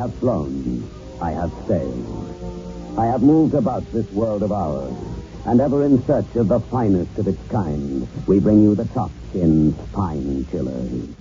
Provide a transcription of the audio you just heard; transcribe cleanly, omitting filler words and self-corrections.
have flown. I have sailed. I have moved about this world of ours. And ever in search of the finest of its kind, we bring you the Top Skin Spine Chillers.